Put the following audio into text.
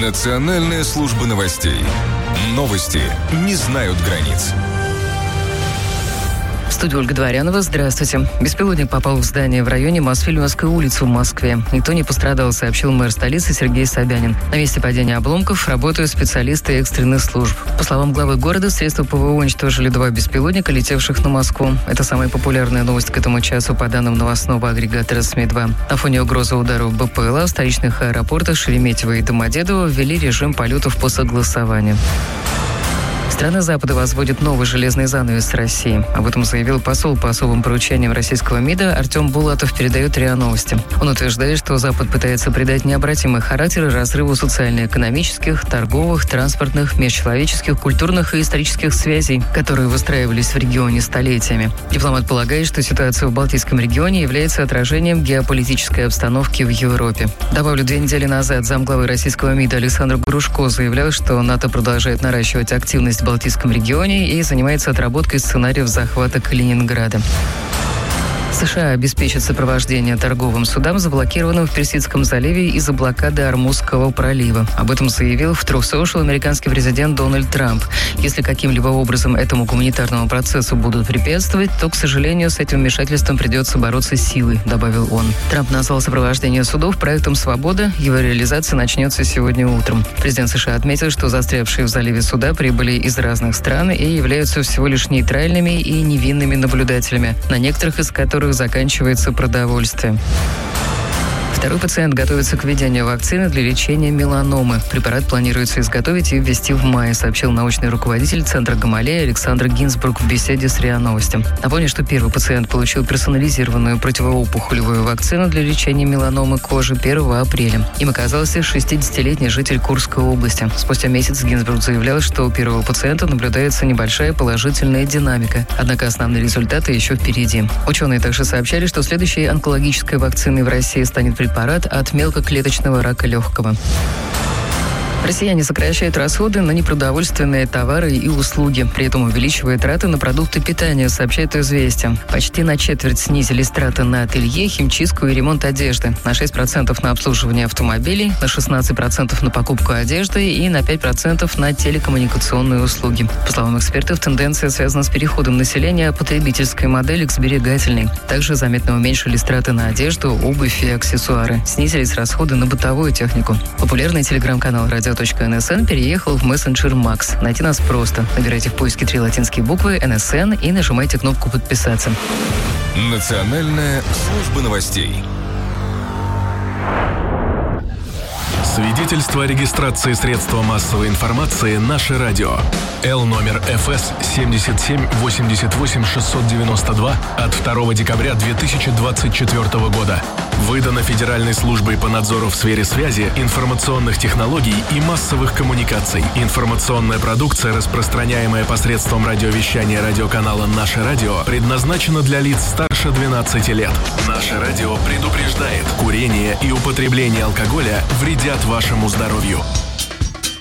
Национальная служба новостей. Новости не знают границ. В студии Ольга Дворянова. Здравствуйте. Беспилотник попал в здание в районе Мосфильмовской улицы в Москве. Никто не пострадал, сообщил мэр столицы Сергей Собянин. На месте падения обломков работают специалисты экстренных служб. По словам главы города, средства ПВО уничтожили 2 беспилотника, летевших на Москву. Это самая популярная новость к этому часу по данным новостного агрегатора СМИ-2. На фоне угрозы ударов БПЛА в столичных аэропортах Шереметьево и Домодедово ввели режим полетов по согласованию. Страны Запада возводят новый железный занавес с Россией. Об этом заявил посол по особым поручениям российского МИДа Артем Булатов, передает РИА Новости. Он утверждает, что Запад пытается придать необратимый характер разрыву социально-экономических, торговых, транспортных, межчеловеческих, культурных и исторических связей, которые выстраивались в регионе столетиями. Дипломат полагает, что ситуация в Балтийском регионе является отражением геополитической обстановки в Европе. Добавлю, 2 недели назад замглавы российского МИДа Александр Грушко заявлял, что НАТО продолжает наращивать активность в Балтийском регионе и занимается отработкой сценариев захвата Калининграда. США обеспечат сопровождение торговым судам, заблокированным в Персидском заливе из-за блокады Ормузского пролива. Об этом заявил в Truth Social американский президент Дональд Трамп. Если каким-либо образом этому гуманитарному процессу будут препятствовать, то, к сожалению, с этим вмешательством придется бороться силой, добавил он. Трамп назвал сопровождение судов проектом «Свобода». Его реализация начнется сегодня утром. Президент США отметил, что застрявшие в заливе суда прибыли из разных стран и являются всего лишь нейтральными и невинными наблюдателями, на некоторых из которых заканчивается продовольствие. Второй пациент готовится к введению вакцины для лечения меланомы. Препарат планируется изготовить и ввести в мае, сообщил научный руководитель Центра Гамалея Александр Гинзбург в беседе с РИА Новости. Напомню, что первый пациент получил персонализированную противоопухолевую вакцину для лечения меланомы кожи 1 апреля. Им оказался 60-летний житель Курской области. Спустя месяц Гинзбург заявлял, что у первого пациента наблюдается небольшая положительная динамика. Однако основные результаты еще впереди. Ученые также сообщали, что следующей онкологической вакциной в России станет препарат от мелкоклеточного рака легкого. Россияне сокращают расходы на непродовольственные товары и услуги, при этом увеличивая траты на продукты питания, сообщает «Известия». Почти на четверть снизились траты на ателье, химчистку и ремонт одежды, на 6% на обслуживание автомобилей, на 16% на покупку одежды и на 5% на телекоммуникационные услуги. По словам экспертов, тенденция связана с переходом населения от потребительской модели к сберегательной. Также заметно уменьшились траты на одежду, обувь и аксессуары. Снизились расходы на бытовую технику. Популярный телеграм-канал «Радио.НСН» переехал в мессенджер Макс. Найти нас просто. Набирайте в поиске 3 латинские буквы «НСН» и нажимайте кнопку «Подписаться». Национальная служба новостей. Свидетельство о регистрации средства массовой информации «Наше радио». Л номер ФС 77-88-692 от 2 декабря 2024 года. Выдано Федеральной службой по надзору в сфере связи, информационных технологий и массовых коммуникаций. Информационная продукция, распространяемая посредством радиовещания радиоканала «Наше радио», предназначена для лиц старше 12 лет. «Наше радио» предупреждает: курение и употребление алкоголя вредят вашему здоровью.